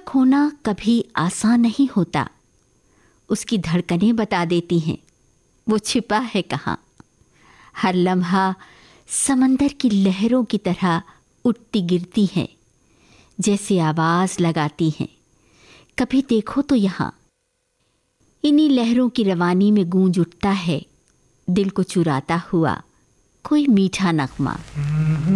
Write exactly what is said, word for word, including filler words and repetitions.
खोना कभी आसान नहीं होता। उसकी धड़कनें बता देती हैं वो छिपा है कहाँ। हर लम्हा समंदर की लहरों की तरह उठती गिरती है, जैसे आवाज लगाती हैं, कभी देखो तो यहाँ। इन्हीं लहरों की रवानी में गूंज उठता है दिल को चुराता हुआ कोई मीठा नगमा।